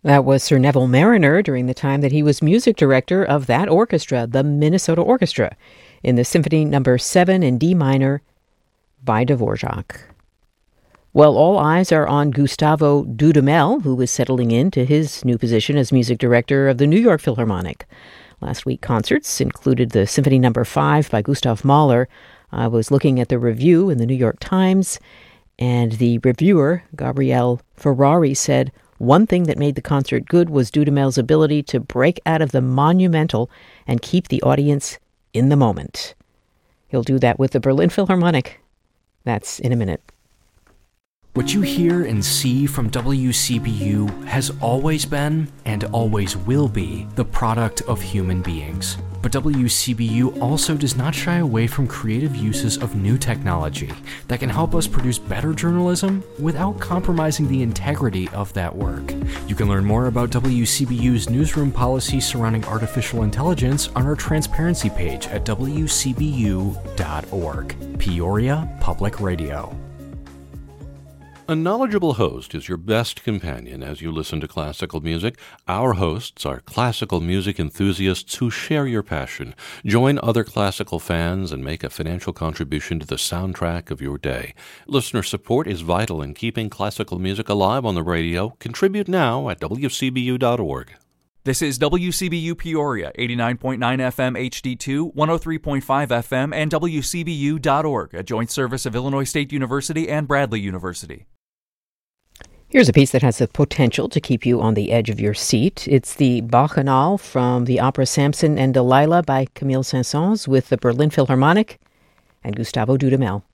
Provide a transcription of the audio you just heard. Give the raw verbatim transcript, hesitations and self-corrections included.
That was Sir Neville Marriner during the time that he was music director of that orchestra, the Minnesota Orchestra, in the Symphony Number seven in D minor by Dvorak. Well, all eyes are on Gustavo Dudamel, who is settling into his new position as music director of the New York Philharmonic. Last week, concerts included the Symphony Number five by Gustav Mahler. I was looking at the review in the New York Times, and the reviewer, Gabrielle Ferrari, said, one thing that made the concert good was Dudamel's ability to break out of the monumental and keep the audience in the moment. He'll do that with the Berlin Philharmonic. That's in a minute. What you hear and see from W C B U has always been, and always will be, the product of human beings. But W C B U also does not shy away from creative uses of new technology that can help us produce better journalism without compromising the integrity of that work. You can learn more about W C B U's newsroom policy surrounding artificial intelligence on our transparency page at w c b u dot org. Peoria Public Radio. A knowledgeable host is your best companion as you listen to classical music. Our hosts are classical music enthusiasts who share your passion. Join other classical fans and make a financial contribution to the soundtrack of your day. Listener support is vital in keeping classical music alive on the radio. Contribute now at w c b u dot org. This is W C B U Peoria, eighty-nine point nine F M H D two, one oh three point five F M, and w c b u dot org, a joint service of Illinois State University and Bradley University. Here's a piece that has the potential to keep you on the edge of your seat. It's the Bacchanal from the opera Samson and Delilah by Camille Saint-Saëns with the Berlin Philharmonic and Gustavo Dudamel.